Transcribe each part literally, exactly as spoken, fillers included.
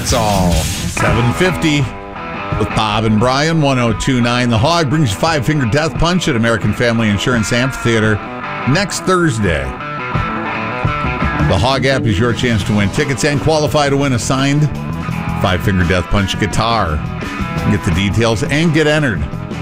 That's all. seven fifty with Bob and Brian. one oh two point nine The Hog brings you Five Finger Death Punch at American Family Insurance Amphitheater next Thursday. The Hog app is your chance to win tickets and qualify to win a signed Five Finger Death Punch guitar. Get the details and get entered.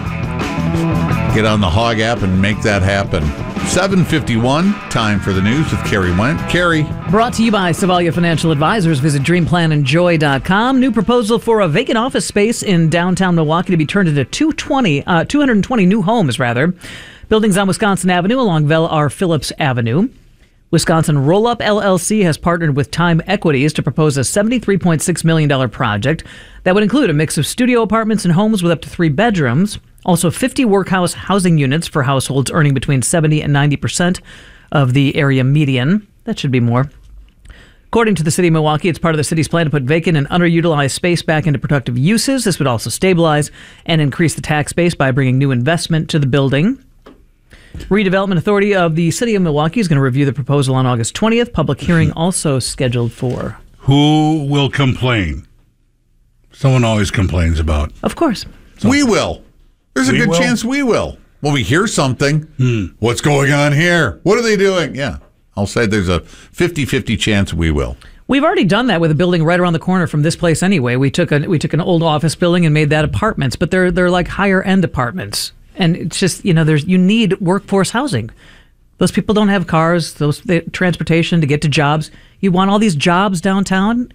Get on the Hog app and make that happen. seven fifty-one, time for the news with Carrie Went. Carrie. Brought to you by Savalia Financial Advisors. Visit dream plan enjoy dot com. New proposal for a vacant office space in downtown Milwaukee to be turned into two hundred twenty new homes, rather. Buildings on Wisconsin Avenue along Vel R. Phillips Avenue. Wisconsin Roll-Up L L C has partnered with Time Equities to propose a seventy-three point six million dollars project that would include a mix of studio apartments and homes with up to three bedrooms. Also, fifty workhouse housing units for households earning between seventy and ninety percent of the area median. That should be more. According to the city of Milwaukee, it's part of the city's plan to put vacant and underutilized space back into productive uses. This would also stabilize and increase the tax base by bringing new investment to the building. Redevelopment Authority of the City of Milwaukee is going to review the proposal on August twentieth. Public hearing also scheduled for. Who will complain? Someone always complains about. Of course. So, we will. There's a good will? chance we will. When we hear something, hmm. what's going on here? What are they doing? Yeah, I'll say there's a fifty-fifty chance we will. We've already done that with a building right around the corner from this place anyway. We took a we took an old office building and made that apartments, but they're they're like higher end apartments. And it's just, you know, there's you need workforce housing. Those people don't have cars, those they, transportation to get to jobs. You want all these jobs downtown?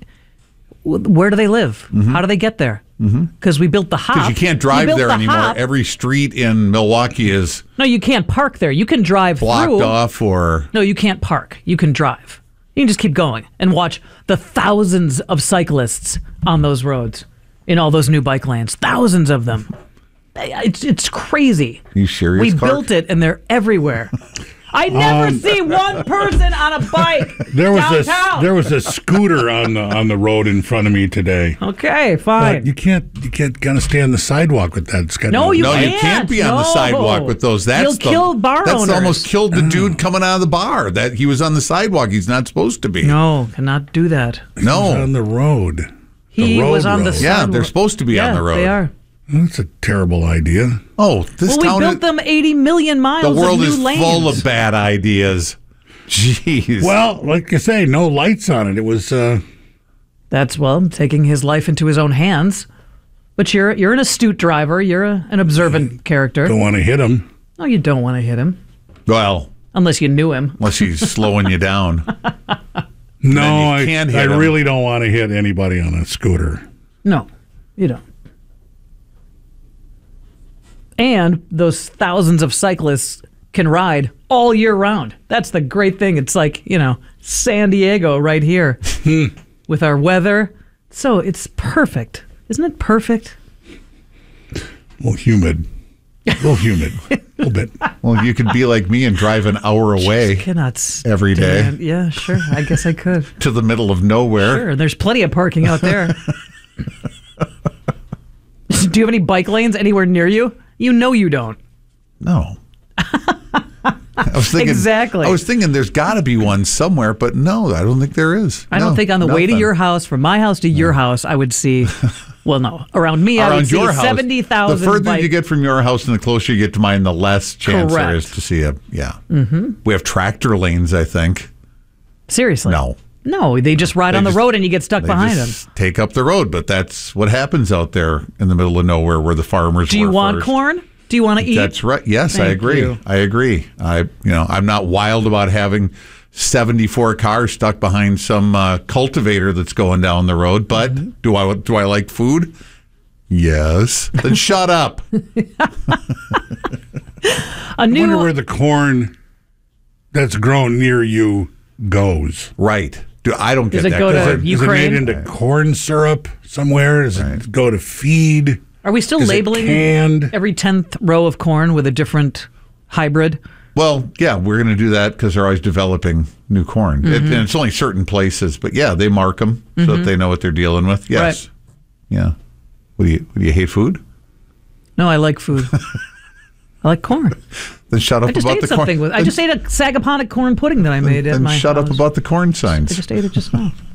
Where do they live? Mm-hmm. How do they get there? Because mm-hmm. we built the hop. Because you can't drive there the anymore. Hop. Every street in Milwaukee is no, you can't park there. You can drive blocked through. off or no, you can't park. You can drive. You can just keep going and watch the thousands of cyclists on those roads in all those new bike lanes. Thousands of them. It's it's crazy. Are you serious? We Clark? built it, and they're everywhere. I never um, see one person on a bike there was downtown. a there was a scooter on the on the road in front of me today. Okay, fine. But you can't you can't kind of stay on the sidewalk with that. It's got no, you no, can't. you can't be on no. the sidewalk with those. That's You'll the, kill bar that's owners. almost killed the dude coming out of the bar. That he was on the sidewalk. He's not supposed to be. No, cannot do that. No, he was on the road. He the road was on road. the sidewalk. Yeah, they're supposed to be yeah, on the road. They are. That's a terrible idea. Oh, this well, town we built them eighty million miles the world of new is lanes. full of bad ideas. Jeez. Well, like you say, no lights on it. It was. Uh... That's well taking his life into his own hands. But you're you're an astute driver. You're a, an observant character. Don't want to hit him. No, you don't want to hit him. Well, unless you knew him. Unless he's slowing you down. No, I, can't I hit him. really don't want to hit anybody on a scooter. No, you don't. And those thousands of cyclists can ride all year round. That's the great thing. It's like, you know, San Diego right here with our weather. So it's perfect. Isn't it perfect? Well, humid. A little humid. A little bit. Well, you could be like me and drive an hour away cannot every day. Stand. Yeah, sure. I guess I could. To the middle of nowhere. Sure. There's plenty of parking out there. Do you have any bike lanes anywhere near you? You know you don't. No. I was thinking, exactly. I was thinking there's got to be one somewhere, but no, I don't think there is. I no, don't think on the nothing. way to your house, from my house to your no. house, I would see, well, no, around me, around I would your see house, seventy thousand. The further bike- you get from your house and the closer you get to mine, the less chance Correct. there is to see a, yeah. Mm-hmm. We have tractor lanes, I think. Seriously? No. No, they just ride they on just, the road and you get stuck they behind just them. Take up the road, but that's what happens out there in the middle of nowhere where the farmers Do you were want first. corn? Do you want to eat? That's right. Yes, Thank I agree. you. I agree. I, you know, I'm not wild about having seventy-four cars stuck behind some uh, cultivator that's going down the road. But mm-hmm. do I do I like food? Yes. Then shut up. A new. I wonder where the corn that's grown near you goes. Right. Do I don't get Does it that. go to Is it, Ukraine? is it made into right. corn syrup somewhere? Does right. it go to feed? Are we still is labeling canned? every tenth row of corn with a different hybrid? Well, yeah, we're going to do that because they're always developing new corn. Mm-hmm. It, and it's only certain places, but yeah, they mark them mm-hmm. so that they know what they're dealing with. Yes. Right. Yeah. What do you, what do you hate food? No, I like food. I like corn. Then shut up I just about ate the something corn. With, I just ate a Sagaponic corn pudding that I made then, at then my shut house. up about the corn signs. I just ate it just now.